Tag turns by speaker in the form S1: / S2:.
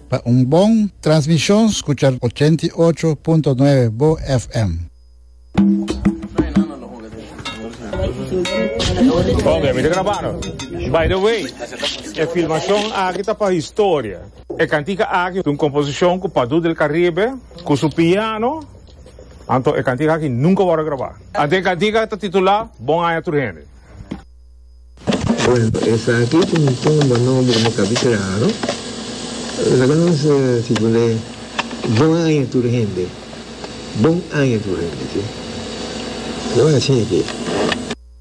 S1: Para un buen transmisión, escuchar 88.9 Bo FM.
S2: Ok, me gravaram. By the way, a filmação aqui está para a história. É cantiga aqui de uma composição com o Padu del Caribe, com o piano. Então, é cantiga aqui nunca vou gravar. Até cantiga está titulada Bom Ano Turgente.
S3: Bueno, esa aquí es un nombre como capítulo, ¿no? La conoce si puede Bom Ano Turgente. Bom Ano Turgente, ¿sí? No es así aquí.